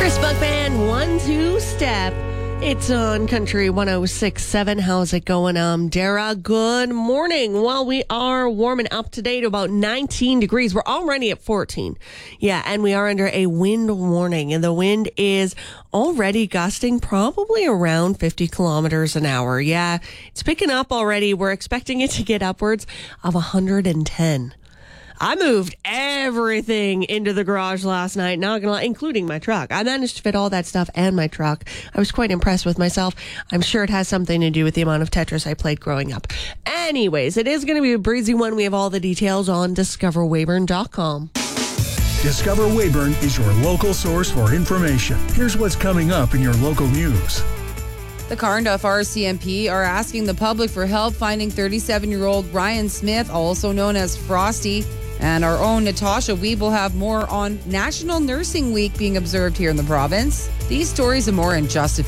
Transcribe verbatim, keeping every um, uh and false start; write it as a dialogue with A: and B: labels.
A: Chris Buckman, one, two step. It's on Country one oh six point seven. How's it going? I'm Dara. Good morning. Well, we are warming up today to about nineteen degrees. We're already at fourteen. Yeah, and we are under a wind warning, and the wind is already gusting probably around fifty kilometers an hour. Yeah, it's picking up already. We're expecting it to get upwards of one hundred ten. I moved everything into the garage last night, not gonna lie, including my truck. I managed to fit all that stuff and my truck. I was quite impressed with myself. I'm sure it has something to do with the amount of Tetris I played growing up. Anyways, it is going to be a breezy one. We have all the details on discover weyburn dot com.
B: Discover Weyburn is your local source for information. Here's what's coming up in your local news.
C: The Carnduff R C M P are asking the public for help finding thirty-seven-year-old Ryan Smith, also known as Frosty. And our own Natasha Weeb will have more on National Nursing Week being observed here in the province. These stories and more in just a